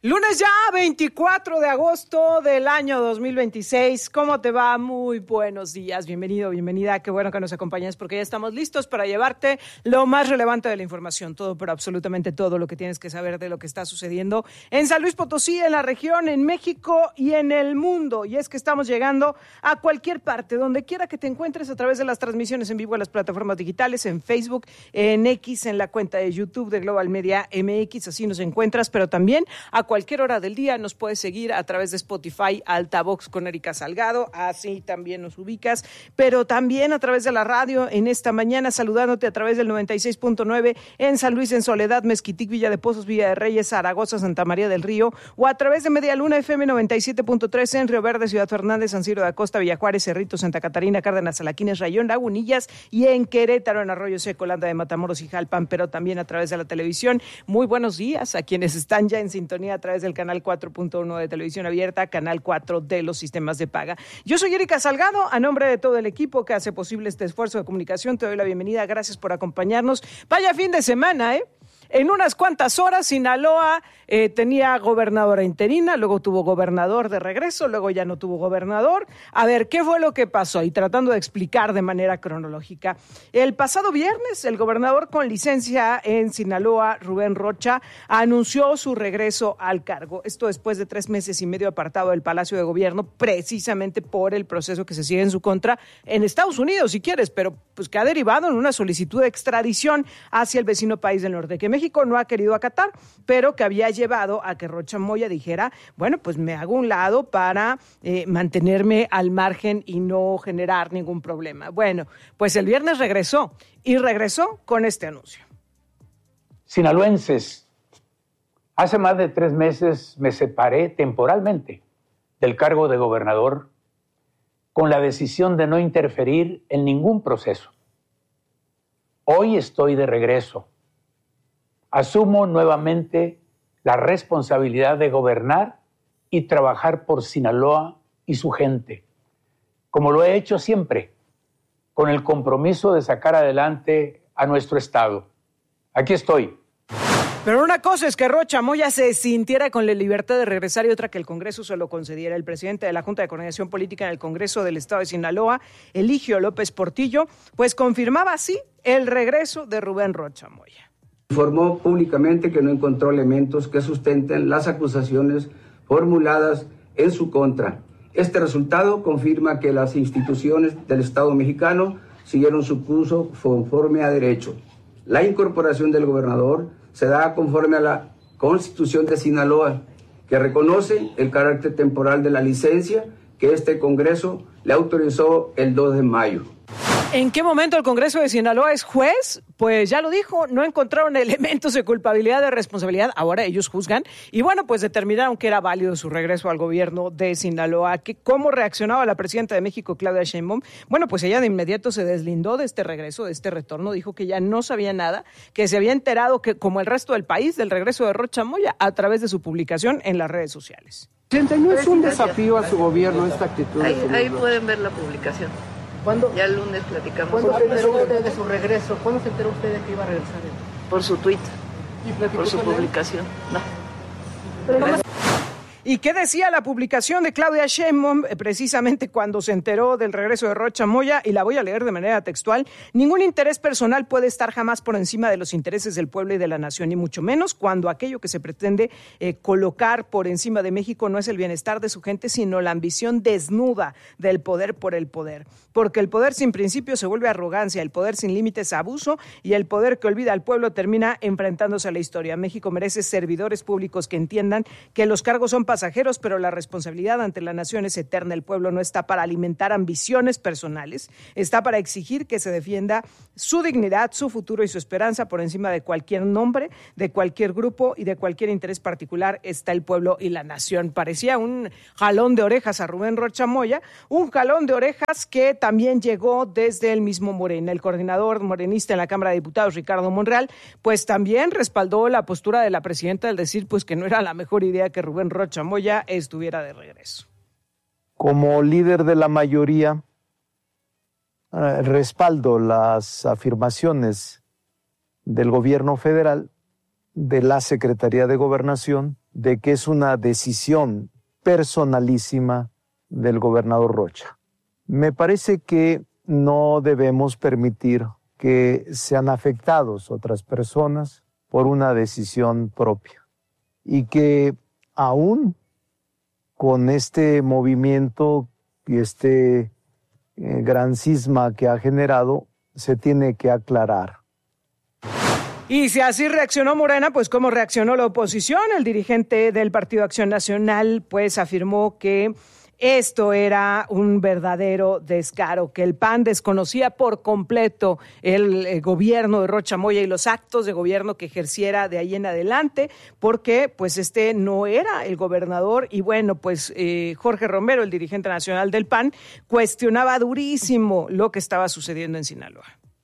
Lunes ya, 24 de agosto del año 2026. ¿Cómo te va? Muy buenos días. Bienvenido, bienvenida. Qué bueno que nos acompañes porque ya estamos listos para llevarte lo más relevante de la información. Todo, pero absolutamente todo lo que tienes que saber de lo que está sucediendo en San Luis Potosí, en la región, en México y en el mundo. Y es que estamos llegando a cualquier parte, donde quiera que te encuentres a través de las transmisiones en vivo en las plataformas digitales, en Facebook, en X, en la cuenta de YouTube de Global Media MX. Así nos encuentras, pero también a cualquier hora del día nos puedes seguir a través de Spotify, Altavox con Erika Salgado, así también nos ubicas, pero también a través de la radio en esta mañana, saludándote a través del 96.9 en San Luis, en Soledad, Mezquitic, Villa de Pozos, Villa de Reyes, Zaragoza, Santa María del Río, o a través de Media Luna FM 97.3 en Río Verde, Ciudad Fernández, San Ciro de Acosta, Villa Juárez, Cerrito, Santa Catarina, Cárdenas, Salaquines, Rayón, Lagunillas, y en Querétaro, en Arroyo Seco, Landa de Matamoros y Jalpan, pero también a través de la televisión. Muy buenos días a quienes están ya en sintonía a través del canal 4.1 de Televisión Abierta, canal 4 de los sistemas de paga. Yo soy Erika Salgado, a nombre de todo el equipo que hace posible este esfuerzo de comunicación, te doy la bienvenida, gracias por acompañarnos. Vaya fin de semana, En unas cuantas horas, Sinaloa tenía gobernadora interina, luego tuvo gobernador de regreso, luego ya no tuvo gobernador. A ver, ¿qué fue lo que pasó? Y tratando de explicar de manera cronológica. El pasado viernes, el gobernador con licencia en Sinaloa, Rubén Rocha, anunció su regreso al cargo. Esto después de 3 meses y medio apartado del Palacio de Gobierno, precisamente por el proceso que se sigue en su contra en Estados Unidos, si quieres, pero pues que ha derivado en una solicitud de extradición hacia el vecino país del norte, que México no ha querido acatar, pero que había llevado a que Rocha Moya dijera, bueno, pues me hago un lado para mantenerme al margen y no generar ningún problema. Bueno, pues el viernes regresó con este anuncio. Sinaloenses, hace más de 3 meses me separé temporalmente del cargo de gobernador con la decisión de no interferir en ningún proceso. Hoy estoy de regreso. Asumo nuevamente la responsabilidad de gobernar y trabajar por Sinaloa y su gente, como lo he hecho siempre, con el compromiso de sacar adelante a nuestro estado. Aquí estoy. Pero una cosa es que Rocha Moya se sintiera con la libertad de regresar y otra que el Congreso se lo concediera. El presidente de la Junta de Coordinación Política en el Congreso del Estado de Sinaloa, Eligio López Portillo, pues confirmaba así el regreso de Rubén Rocha Moya. Informó públicamente que no encontró elementos que sustenten las acusaciones formuladas en su contra. Este resultado confirma que las instituciones del Estado mexicano siguieron su curso conforme a derecho. La incorporación del gobernador se da conforme a la Constitución de Sinaloa, que reconoce el carácter temporal de la licencia que este Congreso le autorizó el 2 de mayo. ¿En qué momento el Congreso de Sinaloa es juez? Pues ya lo dijo, no encontraron elementos de culpabilidad, de responsabilidad, ahora ellos juzgan, y bueno, pues determinaron que era válido su regreso al gobierno de Sinaloa. ¿Cómo reaccionaba la presidenta de México, Claudia Sheinbaum? Bueno, pues ella de inmediato se deslindó de este regreso, de este retorno, dijo que ya no sabía nada, que se había enterado, que como el resto del país, del regreso de Rocha Moya a través de su publicación en las redes sociales. ¿No es un desafío a su gobierno esta actitud? Ahí pueden ver la publicación. ¿Cuándo? Ya el lunes platicamos. ¿Cuándo se enteró usted de su regreso? ¿Cuándo se enteró usted de que iba a regresar? Por su tweet, por su publicación. No. ¿Y qué decía la publicación de Claudia Sheinbaum precisamente cuando se enteró del regreso de Rocha Moya? Y la voy a leer de manera textual. Ningún interés personal puede estar jamás por encima de los intereses del pueblo y de la nación, y mucho menos cuando aquello que se pretende colocar por encima de México no es el bienestar de su gente, sino la ambición desnuda del poder por el poder. Porque el poder sin principio se vuelve arrogancia, el poder sin límites abuso, y el poder que olvida al pueblo termina enfrentándose a la historia. México merece servidores públicos que entiendan que los cargos son pasajeros, pero la responsabilidad ante la nación es eterna. El pueblo no está para alimentar ambiciones personales, está para exigir que se defienda su dignidad, su futuro y su esperanza por encima de cualquier nombre, de cualquier grupo y de cualquier interés particular. Está el pueblo y la nación. Parecía un jalón de orejas a Rubén Rocha Moya, un jalón de orejas que también llegó desde el mismo Morena. El coordinador morenista en la Cámara de Diputados, Ricardo Monreal, pues también respaldó la postura de la presidenta al decir pues que no era la mejor idea que Rubén Rocha Moya estuviera de regreso. Como líder de la mayoría, respaldo las afirmaciones del gobierno federal, de la Secretaría de Gobernación de que es una decisión personalísima del gobernador Rocha. Me parece que no debemos permitir que sean afectados otras personas por una decisión propia y que aún con este movimiento y este gran cisma que ha generado, se tiene que aclarar. Y si así reaccionó Morena, pues ¿cómo reaccionó la oposición? El dirigente del Partido Acción Nacional pues afirmó que esto era un verdadero descaro, que el PAN desconocía por completo el gobierno de Rocha Moya y los actos de gobierno que ejerciera de ahí en adelante, porque pues este no era el gobernador. Y bueno, pues Jorge Romero, el dirigente nacional del PAN, cuestionaba durísimo lo que estaba sucediendo en Sinaloa.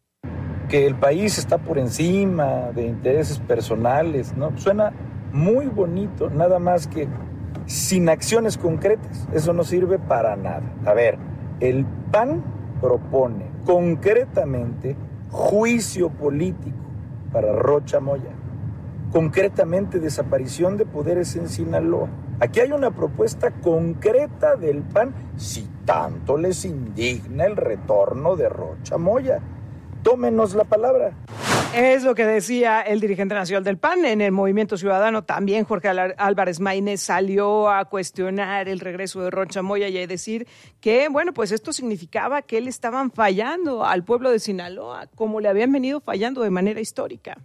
Que el país está por encima de intereses personales, ¿no? Suena muy bonito, nada más que sin acciones concretas, eso no sirve para nada. A ver, el PAN propone concretamente juicio político para Rocha Moya, concretamente desaparición de poderes en Sinaloa. Aquí hay una propuesta concreta del PAN, si tanto les indigna el retorno de Rocha Moya. Tómenos la palabra. Es lo que decía el dirigente nacional del PAN. En el Movimiento Ciudadano también Jorge Álvarez Maínez salió a cuestionar el regreso de Rocha Moya y a decir que, bueno, pues esto significaba que le estaban fallando al pueblo de Sinaloa, como le habían venido fallando de manera histórica.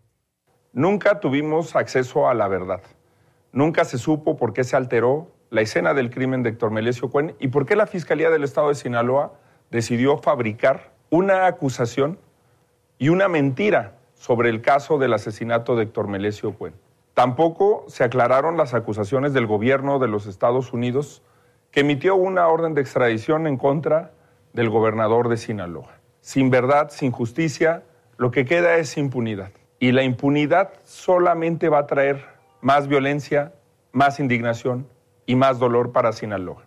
Nunca tuvimos acceso a la verdad. Nunca se supo por qué se alteró la escena del crimen de Héctor Melesio Cuen y por qué la Fiscalía del Estado de Sinaloa decidió fabricar una acusación y una mentira sobre el caso del asesinato de Héctor Melesio Cuen. Tampoco se aclararon las acusaciones del gobierno de los Estados Unidos, que emitió una orden de extradición en contra del gobernador de Sinaloa. Sin verdad, sin justicia, lo que queda es impunidad. Y la impunidad solamente va a traer más violencia, más indignación y más dolor para Sinaloa.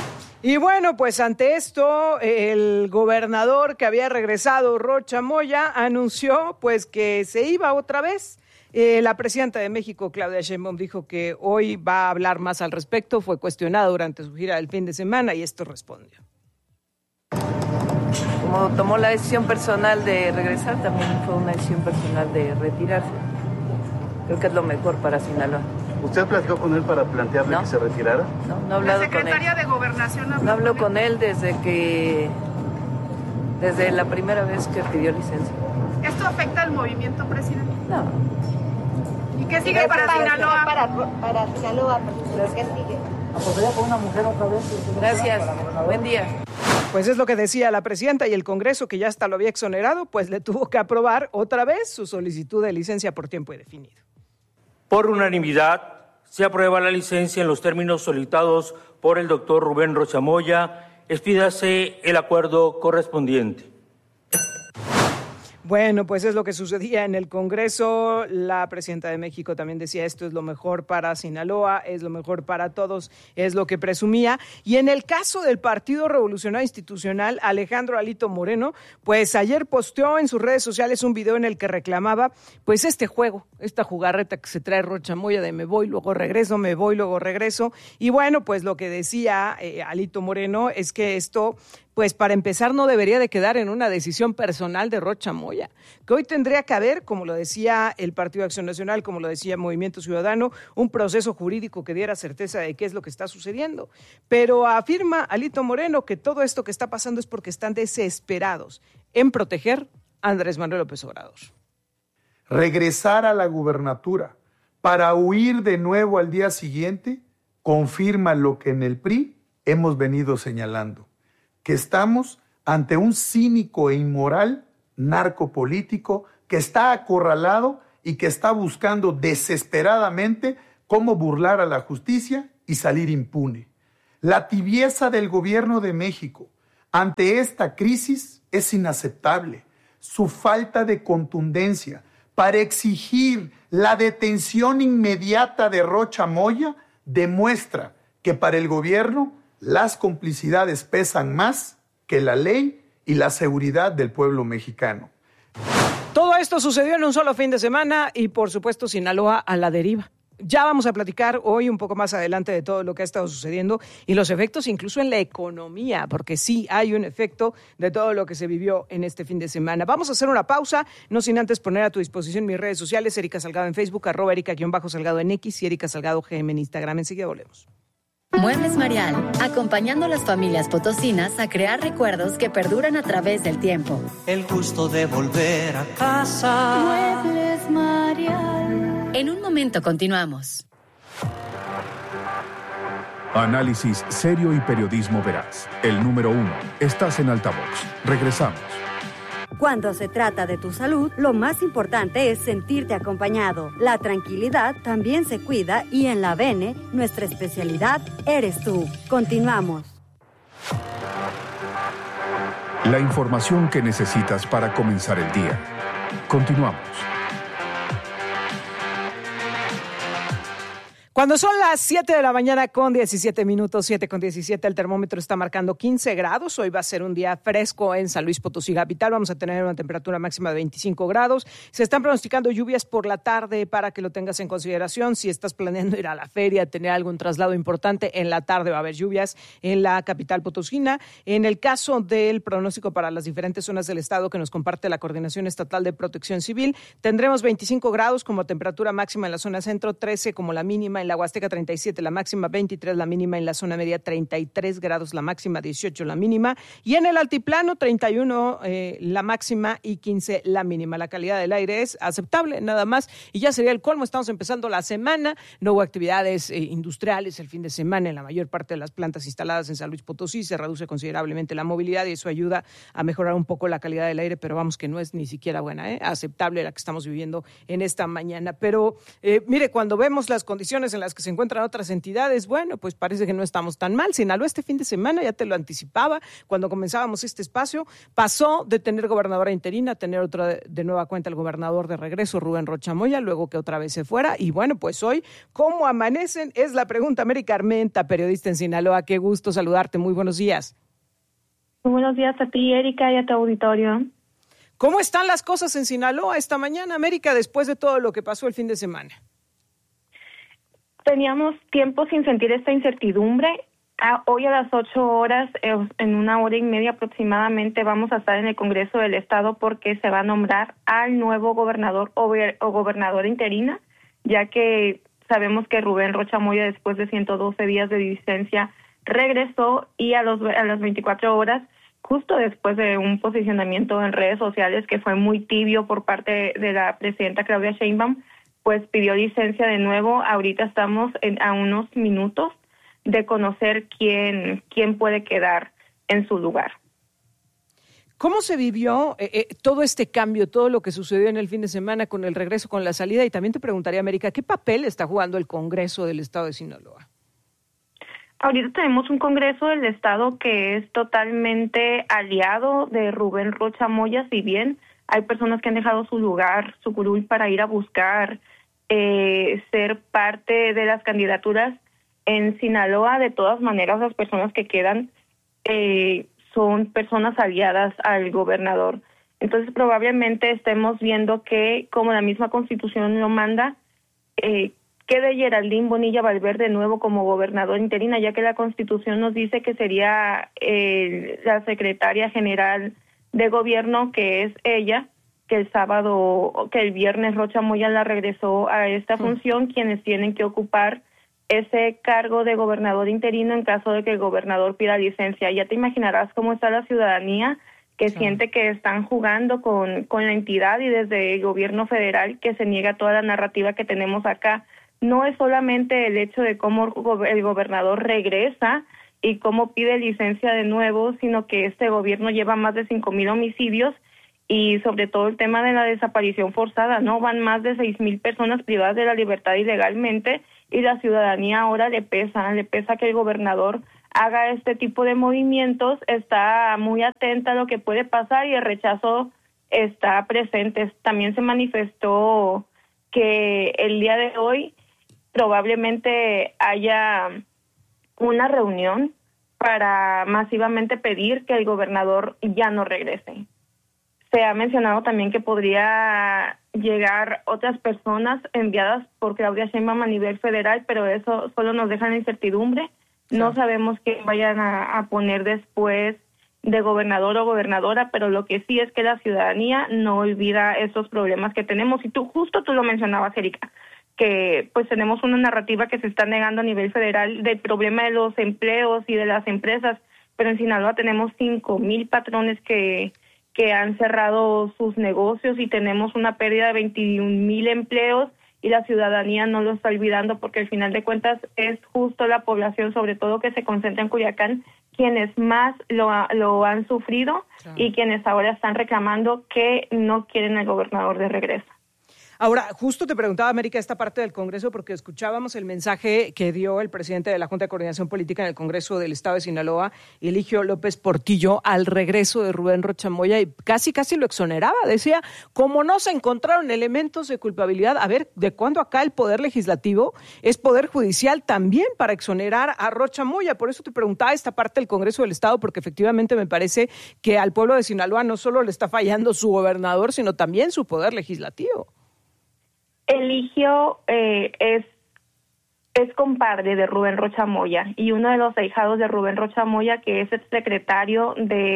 Y bueno, pues ante esto, el gobernador que había regresado, Rocha Moya, anunció pues que se iba otra vez. La presidenta de México, Claudia Sheinbaum, dijo que hoy va a hablar más al respecto. Fue cuestionada durante su gira del fin de semana y esto respondió. Como tomó la decisión personal de regresar, también fue una decisión personal de retirarse. Creo que es lo mejor para Sinaloa. ¿Usted platicó con él para plantearle que se retirara? No he hablado con él. ¿La secretaria de Gobernación habló? No hablo con él desde la primera vez que pidió licencia. ¿Esto afecta al movimiento, presidente? No. ¿Y qué sigue para Sinaloa? Para Sinaloa, ¿qué sigue? ¿Podría con una mujer otra vez? Gracias. Buen día. Pues es lo que decía la presidenta, y el Congreso, que ya hasta lo había exonerado, pues le tuvo que aprobar otra vez su solicitud de licencia por tiempo indefinido. Por unanimidad, se aprueba la licencia en los términos solicitados por el doctor Rubén Rocha Moya. Expídase el acuerdo correspondiente. Bueno, pues es lo que sucedía en el Congreso. La presidenta de México también decía esto es lo mejor para Sinaloa, es lo mejor para todos, es lo que presumía. Y en el caso del Partido Revolucionario Institucional, Alejandro Alito Moreno, pues ayer posteó en sus redes sociales un video en el que reclamaba pues este juego, esta jugarreta que se trae Rocha Moya de me voy, luego regreso, me voy, luego regreso. Y bueno, pues lo que decía Alito Moreno es que esto, pues para empezar, no debería de quedar en una decisión personal de Rocha Moya, que hoy tendría que haber, como lo decía el Partido Acción Nacional, como lo decía Movimiento Ciudadano, un proceso jurídico que diera certeza de qué es lo que está sucediendo. Pero afirma Alito Moreno que todo esto que está pasando es porque están desesperados en proteger a Andrés Manuel López Obrador. Regresar a la gubernatura para huir de nuevo al día siguiente confirma lo que en el PRI hemos venido señalando, que estamos ante un cínico e inmoral narcopolítico que está acorralado y que está buscando desesperadamente cómo burlar a la justicia y salir impune. La tibieza del gobierno de México ante esta crisis es inaceptable. Su falta de contundencia para exigir la detención inmediata de Rocha Moya demuestra que para el gobierno las complicidades pesan más que la ley y la seguridad del pueblo mexicano. Todo esto sucedió en un solo fin de semana y, por supuesto, Sinaloa a la deriva. ya vamos a platicar hoy un poco más adelante de todo lo que ha estado sucediendo y los efectos incluso en la economía, porque sí hay un efecto de todo lo que se vivió en este fin de semana. Vamos a hacer una pausa, no sin antes poner a tu disposición mis redes sociales, Erika Salgado en Facebook, @Erika_Salgado en X y Erika Salgado GM en Instagram. Enseguida volvemos. Muebles Marial, acompañando a las familias potosinas a crear recuerdos que perduran a través del tiempo. El gusto de volver a casa. Muebles Marial. En un momento continuamos. Análisis serio y periodismo veraz. El número 1. Estás en Altavoz. Regresamos. Cuando se trata de tu salud, lo más importante es sentirte acompañado. La tranquilidad también se cuida y en la Bene, nuestra especialidad eres tú. Continuamos. La información que necesitas para comenzar el día. Continuamos. Cuando son las 7 de la mañana con 17 minutos, 7:17, el termómetro está marcando 15 grados. Hoy va a ser un día fresco en San Luis Potosí capital. Vamos a tener una temperatura máxima de 25 grados. Se están pronosticando lluvias por la tarde para que lo tengas en consideración. Si estás planeando ir a la feria, tener algún traslado importante, en la tarde va a haber lluvias en la capital potosina. En el caso del pronóstico para las diferentes zonas del estado que nos comparte la Coordinación Estatal de Protección Civil, tendremos 25 grados como temperatura máxima en la zona centro, 13 como la mínima en la Huasteca, 37 la máxima, 23 la mínima en la zona media, 33 grados la máxima, 18 la mínima, y en el altiplano 31 la máxima y 15 la mínima. La calidad del aire es aceptable, nada más, y ya sería el colmo. Estamos empezando la semana, no hubo actividades industriales el fin de semana en la mayor parte de las plantas instaladas en San Luis Potosí, se reduce considerablemente la movilidad y eso ayuda a mejorar un poco la calidad del aire, pero vamos que no es ni siquiera buena, aceptable la que estamos viviendo en esta mañana. Pero mire, cuando vemos las condiciones en las que se encuentran otras entidades, bueno, pues parece que no estamos tan mal. Sinaloa este fin de semana, ya te lo anticipaba, cuando comenzábamos este espacio, pasó de tener gobernadora interina a tener otra de nueva cuenta el gobernador de regreso, Rubén Rocha Moya, luego que otra vez se fuera. Y bueno, pues hoy, ¿cómo amanecen? Es la pregunta. América Armenta, periodista en Sinaloa, qué gusto saludarte, muy buenos días. Muy buenos días a ti, Erika, y a tu auditorio. ¿Cómo están las cosas en Sinaloa esta mañana, América, después de todo lo que pasó el fin de semana? Teníamos tiempo sin sentir esta incertidumbre. Hoy a las 8 horas, en 1 hora y media aproximadamente, vamos a estar en el Congreso del Estado porque se va a nombrar al nuevo gobernador o gobernadora interina, ya que sabemos que Rubén Rocha Moya, después de 112 días de licencia, regresó y a las 24 horas, justo después de un posicionamiento en redes sociales que fue muy tibio por parte de la presidenta Claudia Sheinbaum, pues pidió licencia de nuevo. Ahorita estamos a unos minutos de conocer quién puede quedar en su lugar. ¿Cómo se vivió todo este cambio, todo lo que sucedió en el fin de semana con el regreso, con la salida? Y también te preguntaría, América, ¿qué papel está jugando el Congreso del Estado de Sinaloa? Ahorita tenemos un Congreso del Estado que es totalmente aliado de Rubén Rocha Moya, si bien hay personas que han dejado su lugar, su curul, para ir a buscar ser parte de las candidaturas en Sinaloa. De todas maneras, las personas que quedan son personas aliadas al gobernador. Entonces, probablemente estemos viendo que, como la misma Constitución lo manda, quede Geraldine Bonilla Valverde de nuevo como gobernador interina, ya que la Constitución nos dice que sería la secretaria general de gobierno, que es ella, que el viernes Rocha Moya la regresó a esta función, quienes tienen que ocupar ese cargo de gobernador interino en caso de que el gobernador pida licencia. Ya te imaginarás cómo está la ciudadanía, que siente que están jugando con la entidad, y desde el gobierno federal que se niega toda la narrativa que tenemos acá. No es solamente el hecho de cómo el gobernador regresa y cómo pide licencia de nuevo, sino que este gobierno lleva más de 5,000 homicidios y sobre todo el tema de la desaparición forzada, ¿no? Van más de 6,000 personas privadas de la libertad ilegalmente, y la ciudadanía ahora le pesa que el gobernador haga este tipo de movimientos, está muy atenta a lo que puede pasar y el rechazo está presente. También se manifestó que el día de hoy probablemente haya una reunión para masivamente pedir que el gobernador ya no regrese. Se ha mencionado también que podría llegar otras personas enviadas por Claudia Sheinbaum a nivel federal, pero eso solo nos deja en incertidumbre. Sí. No sabemos qué vayan a poner después de gobernador o gobernadora, pero lo que sí es que la ciudadanía no olvida esos problemas que tenemos. Y tú lo mencionabas, Erika, que pues tenemos una narrativa que se está negando a nivel federal del problema de los empleos y de las empresas, pero en Sinaloa tenemos 5,000 patrones que han cerrado sus negocios y tenemos una pérdida de 21,000 empleos y la ciudadanía no lo está olvidando porque al final de cuentas es justo la población, sobre todo que se concentra en Culiacán, quienes más lo han sufrido, claro, y quienes ahora están reclamando que no quieren al gobernador de regreso. Ahora, justo te preguntaba, América, esta parte del Congreso, porque escuchábamos el mensaje que dio el presidente de la Junta de Coordinación Política en el Congreso del Estado de Sinaloa, Eligio López Portillo, al regreso de Rubén Rocha Moya, y casi lo exoneraba. Decía, como no se encontraron elementos de culpabilidad, a ver, ¿de cuándo acá el Poder Legislativo es Poder Judicial también para exonerar a Rocha Moya? Por eso te preguntaba esta parte del Congreso del Estado, porque efectivamente me parece que al pueblo de Sinaloa no solo le está fallando su gobernador, sino también su Poder Legislativo. Eligio es compadre de Rubén Rocha Moya y uno de los ahijados de Rubén Rocha Moya, que es el secretario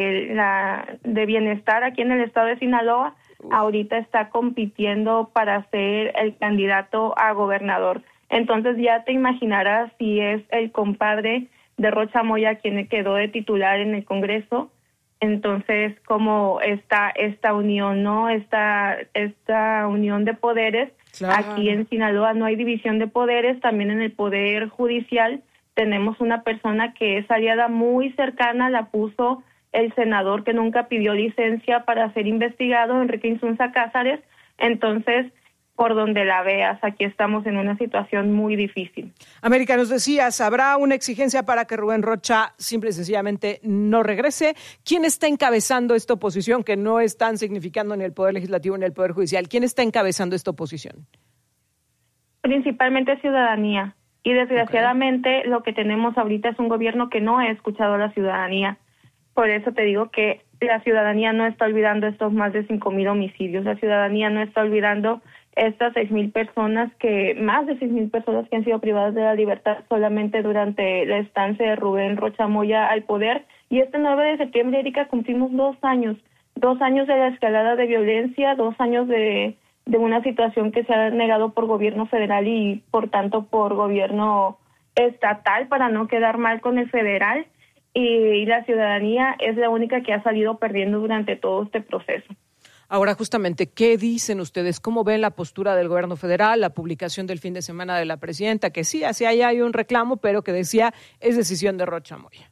de Bienestar aquí en el estado de Sinaloa, ahorita está compitiendo para ser el candidato a gobernador. Entonces ya te imaginarás si es el compadre de Rocha Moya quien quedó de titular en el Congreso. Entonces, como esta unión, ¿no? Esta unión de poderes. Claro. Aquí en Sinaloa no hay división de poderes, también en el Poder Judicial tenemos una persona que es aliada muy cercana, la puso el senador que nunca pidió licencia para ser investigado, Enrique Insunza Cázares. Entonces, por donde la veas, aquí estamos en una situación muy difícil. América, nos decías, ¿habrá una exigencia para que Rubén Rocha simple y sencillamente no regrese? ¿Quién está encabezando esta oposición que no están significando en el Poder Legislativo ni en el Poder Judicial? ¿Quién está encabezando esta oposición? Principalmente ciudadanía. Y desgraciadamente lo que tenemos ahorita es un gobierno que no ha escuchado a la ciudadanía. Por eso te digo que la ciudadanía no está olvidando estos más de 5,000 homicidios. La ciudadanía no está olvidando estas 6,000 personas más de 6,000 personas que han sido privadas de la libertad solamente durante la estancia de Rubén Rocha Moya al poder. Y este 9 de septiembre, Erika, cumplimos 2 años. 2 años de la escalada de violencia, 2 años de una situación que se ha negado por gobierno federal y, por tanto, por gobierno estatal para no quedar mal con el federal. Y la ciudadanía es la única que ha salido perdiendo durante todo este proceso. Ahora, justamente, ¿qué dicen ustedes? ¿Cómo ven la postura del gobierno federal, la publicación del fin de semana de la presidenta? Que sí, hacia allá hay un reclamo, pero que decía es decisión de Rocha Moya.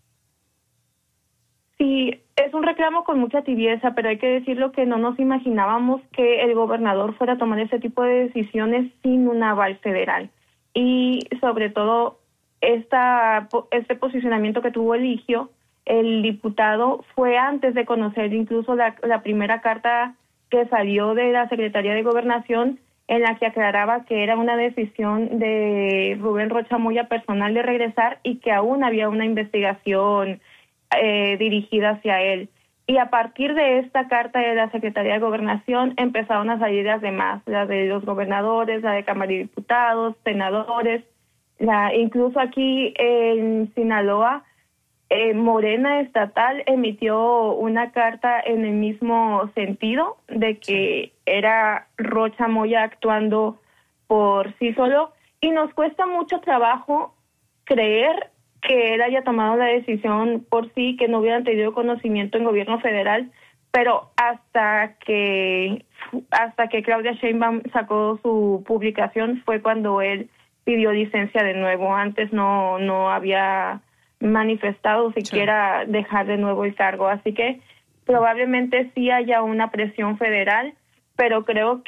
Sí, es un reclamo con mucha tibieza, pero hay que decirlo que no nos imaginábamos que el gobernador fuera a tomar ese tipo de decisiones sin un aval federal. Y sobre todo, este posicionamiento que tuvo Eligio, el diputado, fue antes de conocer incluso la primera carta que salió de la Secretaría de Gobernación, en la que aclaraba que era una decisión de Rubén Rocha Moya personal de regresar y que aún había una investigación dirigida hacia él. Y a partir de esta carta de la Secretaría de Gobernación empezaron a salir las demás, la de los gobernadores, la de Cámara de Diputados, senadores, incluso aquí en Sinaloa, Morena Estatal emitió una carta en el mismo sentido de que era Rocha Moya actuando por sí solo, y nos cuesta mucho trabajo creer que él haya tomado la decisión por sí, que no hubieran tenido conocimiento en gobierno federal, pero hasta que Claudia Sheinbaum sacó su publicación fue cuando él pidió licencia de nuevo. Antes no había manifestado siquiera dejar de nuevo el cargo, así que probablemente sí haya una presión federal, pero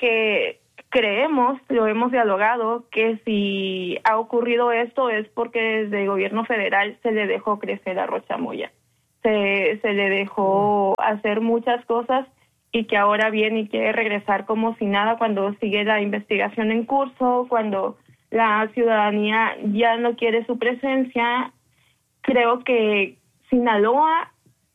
lo hemos dialogado, que si ha ocurrido esto es porque desde el gobierno federal se le dejó crecer a Rocha Moya, se le dejó hacer muchas cosas y que ahora viene y quiere regresar como si nada cuando sigue la investigación en curso, cuando la ciudadanía ya no quiere su presencia. Creo que Sinaloa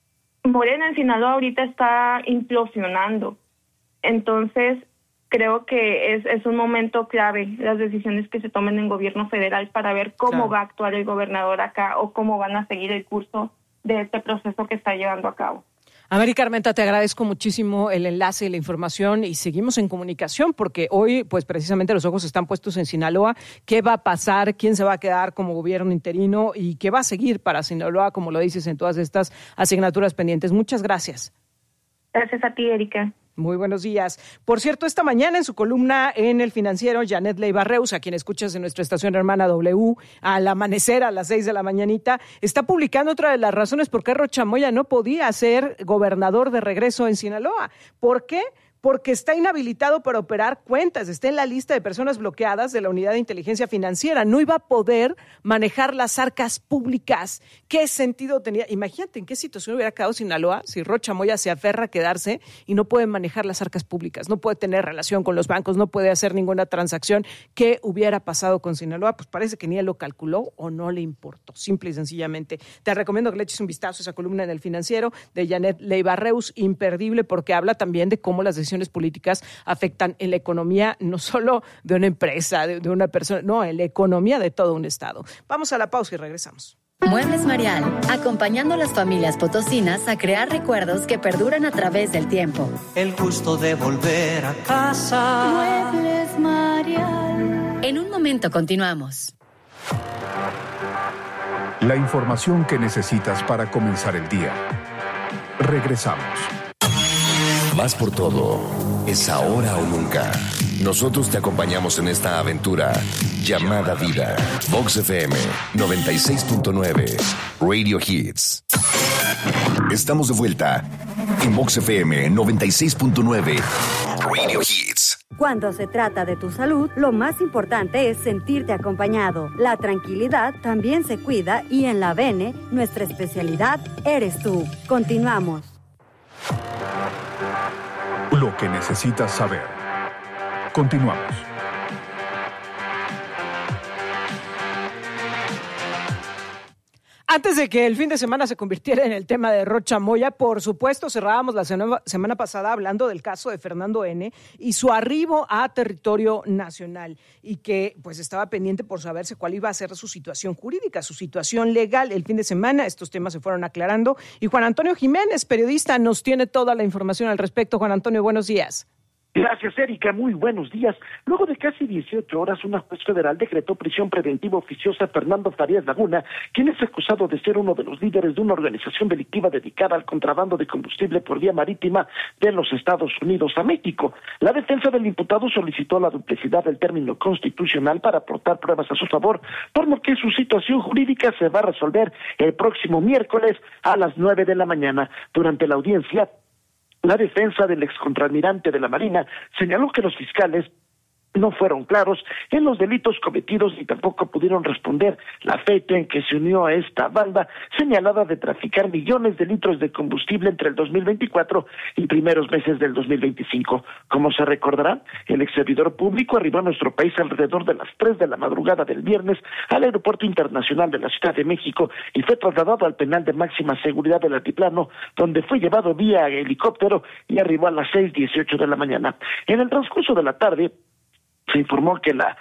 Morena en Sinaloa ahorita está implosionando. Entonces, creo que es un momento clave las decisiones que se tomen en gobierno federal para ver cómo va a actuar el gobernador acá o cómo van a seguir el curso de este proceso que está llevando a cabo. América Armenta, te agradezco muchísimo el enlace y la información y seguimos en comunicación porque hoy, pues precisamente los ojos están puestos en Sinaloa. ¿Qué va a pasar? ¿Quién se va a quedar como gobierno interino? ¿Y qué va a seguir para Sinaloa, como lo dices, en todas estas asignaturas pendientes? Muchas gracias. Gracias a ti, Erika. Muy buenos días. Por cierto, esta mañana en su columna en El Financiero, Janet Leiva Reus, a quien escuchas en nuestra estación hermana W, al amanecer a las 6 de la mañanita, está publicando otra de las razones por qué Rocha Moya no podía ser gobernador de regreso en Sinaloa. ¿Por qué? Porque está inhabilitado para operar cuentas, está en la lista de personas bloqueadas de la Unidad de Inteligencia Financiera. No iba a poder manejar las arcas públicas. ¿Qué sentido tenía? Imagínate en qué situación hubiera quedado Sinaloa si Rocha Moya se aferra a quedarse y no puede manejar las arcas públicas, no puede tener relación con los bancos, no puede hacer ninguna transacción. ¿Qué hubiera pasado con Sinaloa? Pues parece que ni él lo calculó o no le importó, simple y sencillamente. Te recomiendo que le eches un vistazo a esa columna en El Financiero de Janet Leiva Reus, imperdible, porque habla también de cómo las decisiones políticas afectan en la economía, no solo de una empresa, de una persona, no, en la economía de todo un estado. Vamos a la pausa y regresamos. Muebles Marial, acompañando a las familias potosinas a crear recuerdos que perduran a través del tiempo. El gusto de volver a casa. Muebles Marial. En un momento continuamos. La información que necesitas para comenzar el día. Regresamos. Vas por todo. Es ahora o nunca. Nosotros te acompañamos en esta aventura llamada vida. Vox FM 96.9 Radio Hits. Estamos de vuelta en Vox FM 96.9 Radio Hits. Cuando se trata de tu salud, lo más importante es sentirte acompañado. La tranquilidad también se cuida y en la Bene, nuestra especialidad eres tú. Continuamos. Lo que necesitas saber. Continuamos. Antes de que el fin de semana se convirtiera en el tema de Rocha Moya, por supuesto, cerrábamos la semana pasada hablando del caso de Fernando N. y su arribo a territorio nacional y que pues estaba pendiente por saberse cuál iba a ser su situación jurídica, su situación legal. El fin de semana estos temas se fueron aclarando y Juan Antonio Jiménez, periodista, nos tiene toda la información al respecto. Juan Antonio, buenos días. Gracias, Erika. Muy buenos días. Luego de casi 18 horas, una juez federal decretó prisión preventiva oficiosa a Fernando Farías Laguna, quien es acusado de ser uno de los líderes de una organización delictiva dedicada al contrabando de combustible por vía marítima de los Estados Unidos a México. La defensa del imputado solicitó la duplicidad del término constitucional para aportar pruebas a su favor, por lo que su situación jurídica se va a resolver el próximo miércoles a las 9 de la mañana. Durante la audiencia, la defensa del excontralmirante de la Marina señaló que los fiscales no fueron claros en los delitos cometidos y tampoco pudieron responder la fecha en que se unió a esta banda señalada de traficar millones de litros de combustible entre el 2024 y primeros meses del 2025. Como se recordará, el ex servidor público arribó a nuestro país alrededor de las 3 de la madrugada del viernes al Aeropuerto Internacional de la Ciudad de México y fue trasladado al penal de máxima seguridad del Altiplano, donde fue llevado vía helicóptero y arribó a las 6:18 de la mañana. En el transcurso de la tarde, se informó que la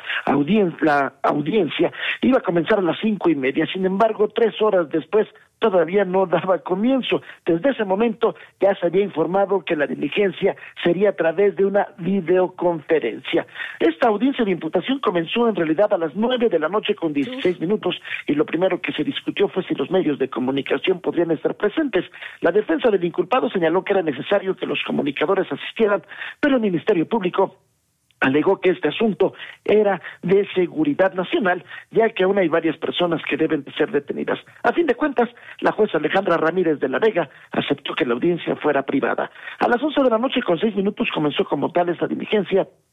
audiencia iba a comenzar a las 5:30, sin embargo, 3 horas después todavía no daba comienzo. Desde ese momento ya se había informado que la diligencia sería a través de una videoconferencia. Esta audiencia de imputación comenzó en realidad a las 9 de la noche con 16 minutos y lo primero que se discutió fue si los medios de comunicación podrían estar presentes. La defensa del inculpado señaló que era necesario que los comunicadores asistieran, pero el Ministerio Público alegó que este asunto era de seguridad nacional, ya que aún hay varias personas que deben de ser detenidas. A fin de cuentas, la jueza Alejandra Ramírez de la Vega aceptó que la audiencia fuera privada. A las 11 de la noche con 6 minutos comenzó como tal esta diligencia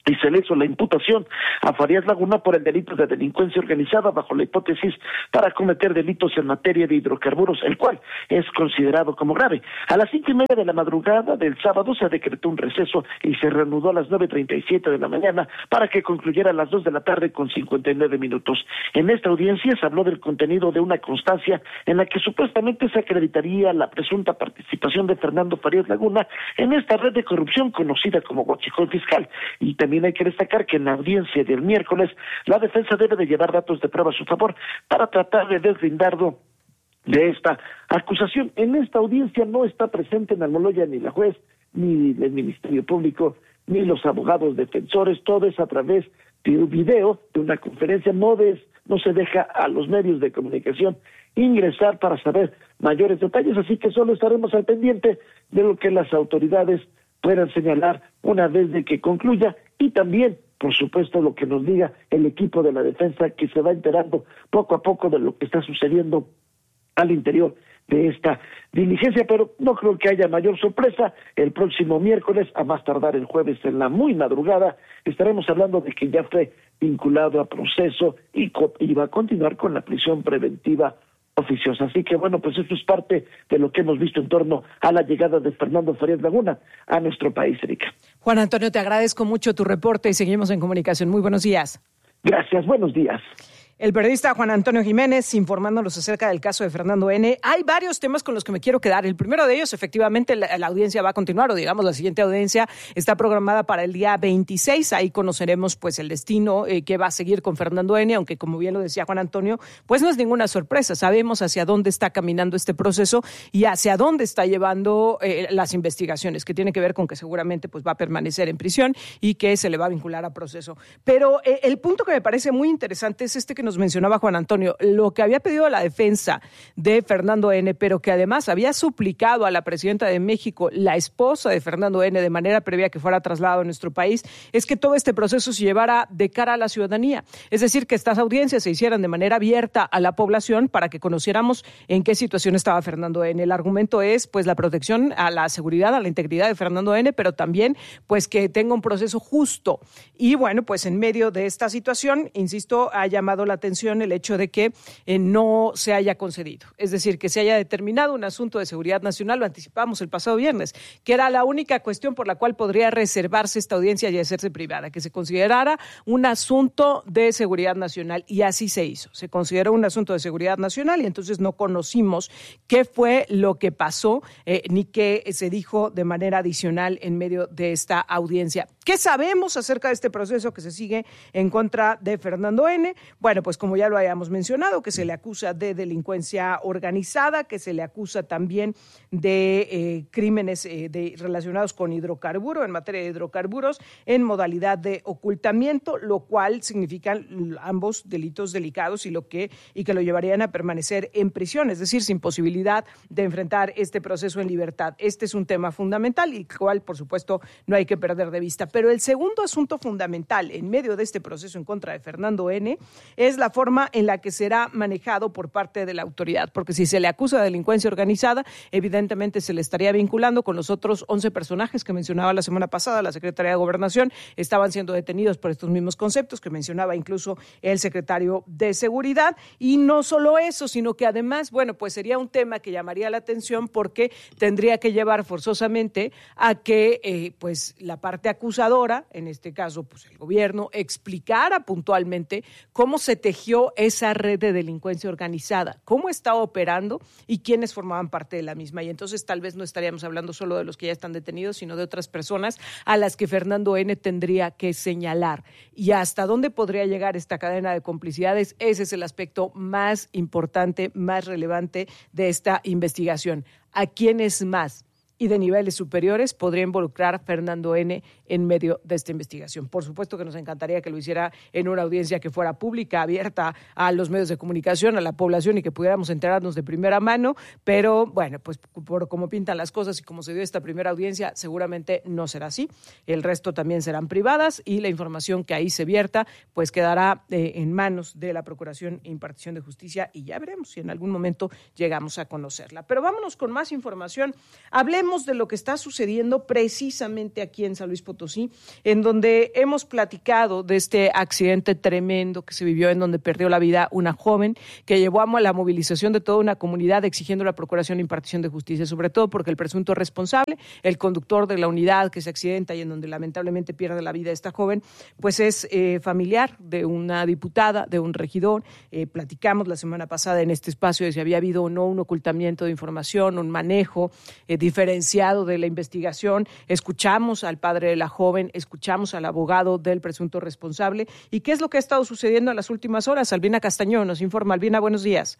y se le hizo la imputación a Farías Laguna por el delito de delincuencia organizada bajo la hipótesis para cometer delitos en materia de hidrocarburos, el cual es considerado como grave. A las 5:30 de la madrugada del sábado se decretó un receso y se reanudó a las 9:37 de la mañana para que concluyera a las 2 de la tarde con 59 minutos. En esta audiencia se habló del contenido de una constancia en la que supuestamente se acreditaría la presunta participación de Fernando Farías Laguna en esta red de corrupción conocida como huachicol fiscal. Y también hay que destacar que en la audiencia del miércoles la defensa debe de llevar datos de prueba a su favor para tratar de deslindarlo de esta acusación. En esta audiencia no está presente en Almoloya ni la juez, ni el Ministerio Público, ni los abogados defensores. Todo es a través de un video, de una conferencia. No se deja a los medios de comunicación ingresar para saber mayores detalles, así que solo estaremos al pendiente de lo que las autoridades puedan señalar una vez de que concluya, y también, por supuesto, lo que nos diga el equipo de la defensa, que se va enterando poco a poco de lo que está sucediendo al interior de esta diligencia, pero no creo que haya mayor sorpresa. El próximo miércoles, a más tardar el jueves en la muy madrugada, estaremos hablando de que ya fue vinculado a proceso y va a continuar con la prisión preventiva oficiosa. Así que bueno, pues esto es parte de lo que hemos visto en torno a la llegada de Fernando Farías Laguna a nuestro país, Erika. Juan Antonio, te agradezco mucho tu reporte y seguimos en comunicación. Muy buenos días. Gracias, buenos días. El periodista Juan Antonio Jiménez informándonos acerca del caso de Fernando N. Hay varios temas con los que me quiero quedar. El primero de ellos, efectivamente, la audiencia va a continuar, o digamos, la siguiente audiencia está programada para el día 26. Ahí conoceremos pues el destino que va a seguir con Fernando N., aunque como bien lo decía Juan Antonio, pues no es ninguna sorpresa. Sabemos hacia dónde está caminando este proceso y hacia dónde está llevando las investigaciones, que tiene que ver con que seguramente pues va a permanecer en prisión y que se le va a vincular a proceso. Pero el punto que me parece muy interesante es este que nos mencionaba Juan Antonio, lo que había pedido la defensa de Fernando N., pero que además había suplicado a la presidenta de México, la esposa de Fernando N., de manera previa que fuera trasladado a nuestro país, es que todo este proceso se llevara de cara a la ciudadanía. Es decir, que estas audiencias se hicieran de manera abierta a la población para que conociéramos en qué situación estaba Fernando N. El argumento es pues la protección a la seguridad, a la integridad de Fernando N., pero también pues que tenga un proceso justo. Y bueno, pues en medio de esta situación, insisto, ha llamado la atención el hecho de que no se haya concedido. Es decir, que se haya determinado un asunto de seguridad nacional, lo anticipamos el pasado viernes, que era la única cuestión por la cual podría reservarse esta audiencia y hacerse privada, que se considerara un asunto de seguridad nacional, y así se hizo. Se consideró un asunto de seguridad nacional y entonces no conocimos qué fue lo que pasó ni qué se dijo de manera adicional en medio de esta audiencia. ¿Qué sabemos acerca de este proceso que se sigue en contra de Fernando N.? Bueno, pues como ya lo habíamos mencionado, que se le acusa de delincuencia organizada, que se le acusa también de crímenes relacionados con hidrocarburo, en materia de hidrocarburos, en modalidad de ocultamiento, lo cual significan ambos delitos delicados y que lo llevarían a permanecer en prisión, es decir, sin posibilidad de enfrentar este proceso en libertad. Este es un tema fundamental y el cual, por supuesto, no hay que perder de vista. Pero el segundo asunto fundamental en medio de este proceso en contra de Fernando N. es la forma en la que será manejado por parte de la autoridad, porque si se le acusa de delincuencia organizada, evidentemente se le estaría vinculando con los otros 11 personajes que mencionaba la semana pasada la Secretaría de Gobernación. Estaban siendo detenidos por estos mismos conceptos que mencionaba incluso el secretario de Seguridad, y no solo eso, sino que además, bueno, pues sería un tema que llamaría la atención porque tendría que llevar forzosamente a que pues la parte acusadora, en este caso pues el gobierno, explicara puntualmente cómo se tejió esa red de delincuencia organizada, cómo estaba operando y quiénes formaban parte de la misma. Y entonces tal vez no estaríamos hablando solo de los que ya están detenidos, sino de otras personas a las que Fernando N. tendría que señalar. Y hasta dónde podría llegar esta cadena de complicidades, ese es el aspecto más importante, más relevante de esta investigación. ¿A quiénes más y de niveles superiores podría involucrar Fernando N. en medio de esta investigación? Por supuesto que nos encantaría que lo hiciera en una audiencia que fuera pública, abierta a los medios de comunicación, a la población, y que pudiéramos enterarnos de primera mano, pero bueno, pues por cómo pintan las cosas y cómo se dio esta primera audiencia, seguramente no será así. El resto también serán privadas y la información que ahí se vierta pues quedará en manos de la Procuración e Impartición de Justicia, y ya veremos si en algún momento llegamos a conocerla. Pero vámonos con más información. Hablemos de lo que está sucediendo precisamente aquí en San Luis Potosí, Potosí, en donde hemos platicado de este accidente tremendo que se vivió, en donde perdió la vida una joven, que llevó a la movilización de toda una comunidad exigiendo la procuración e impartición de justicia, sobre todo porque el presunto responsable, el conductor de la unidad que se accidenta y en donde lamentablemente pierde la vida esta joven, pues es familiar de una diputada, de un regidor. Platicamos la semana pasada en este espacio de si había habido o no un ocultamiento de información, un manejo diferenciado de la investigación. Escuchamos al padre de la joven, escuchamos al abogado del presunto responsable. ¿Y qué es lo que ha estado sucediendo en las últimas horas? Albina Castañón nos informa. Albina, buenos días.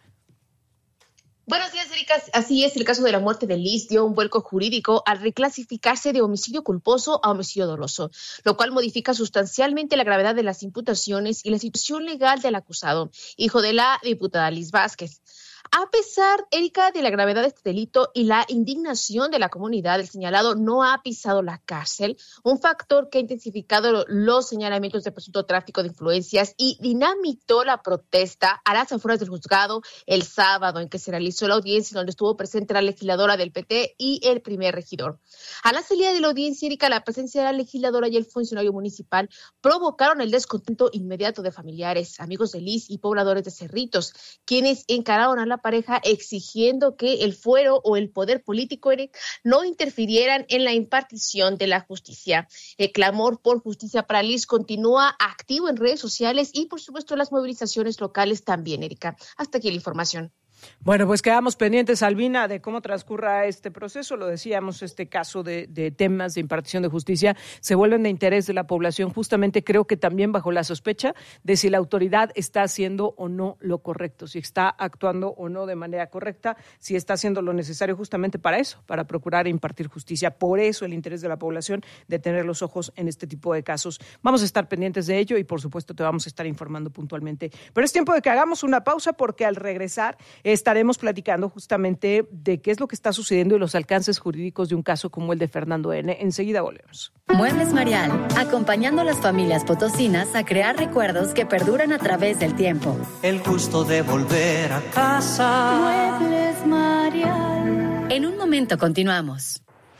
Buenos días, Erika. Así es, el caso de la muerte de Liz dio un vuelco jurídico al reclasificarse de homicidio culposo a homicidio doloso, lo cual modifica sustancialmente la gravedad de las imputaciones y la situación legal del acusado, hijo de la diputada Liz Vázquez. A pesar, Erika, de la gravedad de este delito y la indignación de la comunidad, el señalado no ha pisado la cárcel, un factor que ha intensificado los señalamientos de presunto tráfico de influencias y dinamitó la protesta a las afueras del juzgado el sábado en que se realizó la audiencia donde estuvo presente la legisladora del PT y el primer regidor. A la salida de la audiencia, Erika, la presencia de la legisladora y el funcionario municipal provocaron el descontento inmediato de familiares, amigos de Liz y pobladores de Cerritos, quienes encararon a la pareja exigiendo que el fuero o el poder político no interfirieran en la impartición de la justicia. El clamor por justicia para Liz continúa activo en redes sociales y, por supuesto, las movilizaciones locales también, Erika. Hasta aquí la información. Bueno, pues quedamos pendientes, Albina, de cómo transcurra este proceso. Lo decíamos, este caso de temas de impartición de justicia se vuelven de interés de la población, justamente creo que también bajo la sospecha de si la autoridad está haciendo o no lo correcto, si está actuando o no de manera correcta, si está haciendo lo necesario justamente para eso, para procurar e impartir justicia. Por eso el interés de la población de tener los ojos en este tipo de casos. Vamos a estar pendientes de ello y, por supuesto, te vamos a estar informando puntualmente. Pero es tiempo de que hagamos una pausa porque al regresar estaremos platicando justamente de qué es lo que está sucediendo y los alcances jurídicos de un caso como el de Fernando N. Enseguida volvemos. Muebles Marial, acompañando a las familias potosinas a crear recuerdos que perduran a través del tiempo. El gusto de volver a casa. Muebles Marial. En un momento continuamos.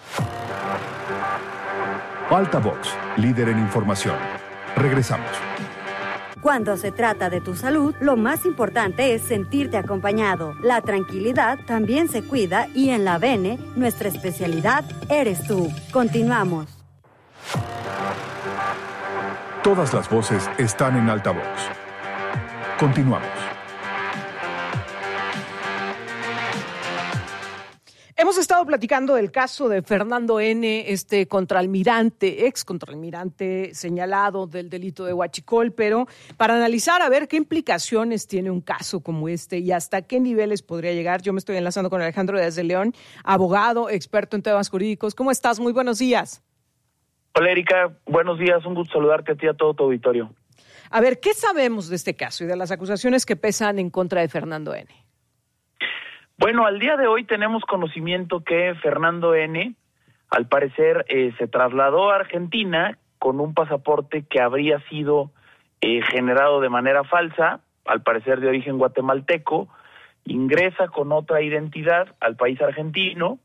Altavox, líder en información. Regresamos. Cuando se trata de tu salud, lo más importante es sentirte acompañado. La tranquilidad también se cuida y en la Bene, nuestra especialidad eres tú. Continuamos. Todas las voces están en Altavox. Continuamos. Hemos estado platicando del caso de Fernando N., este contraalmirante, ex contraalmirante señalado del delito de huachicol, pero para analizar a ver qué implicaciones tiene un caso como este y hasta qué niveles podría llegar, yo me estoy enlazando con Alejandro Díaz de León, abogado, experto en temas jurídicos. ¿Cómo estás? Muy buenos días. Hola, Erika. Buenos días. Un gusto saludarte a ti y a todo tu auditorio. A ver, ¿qué sabemos de este caso y de las acusaciones que pesan en contra de Fernando N.? Bueno, al día de hoy tenemos conocimiento que Fernando N., al parecer, se trasladó a Argentina con un pasaporte que habría sido generado de manera falsa, al parecer de origen guatemalteco, ingresa con otra identidad al país argentino,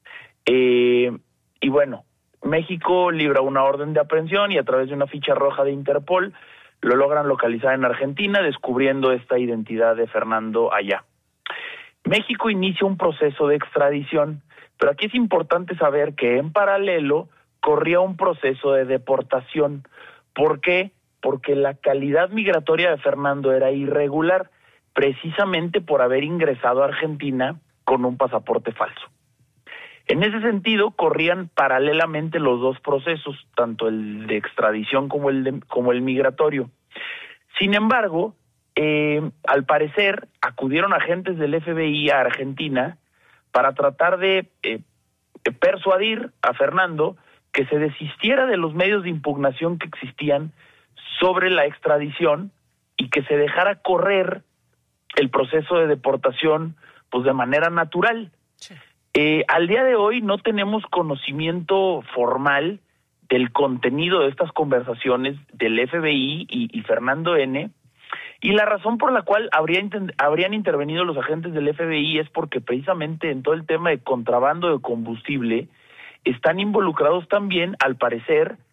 y bueno, México libra una orden de aprehensión y a través de una ficha roja de Interpol lo logran localizar en Argentina, descubriendo esta identidad de Fernando allá. México inicia un proceso de extradición, pero aquí es importante saber que en paralelo corría un proceso de deportación. ¿Por qué? Porque la calidad migratoria de Fernando era irregular, precisamente por haber ingresado a Argentina con un pasaporte falso. En ese sentido, corrían paralelamente los dos procesos, tanto el de extradición como el migratorio. Sin embargo, al parecer, acudieron agentes del FBI a Argentina para tratar de persuadir a Fernando que se desistiera de los medios de impugnación que existían sobre la extradición y que se dejara correr el proceso de deportación pues de manera natural. Sí. Al día de hoy no tenemos conocimiento formal del contenido de estas conversaciones del FBI y Fernando N., y la razón por la cual habrían intervenido los agentes del FBI es porque precisamente en todo el tema de contrabando de combustible están involucrados también, al parecer,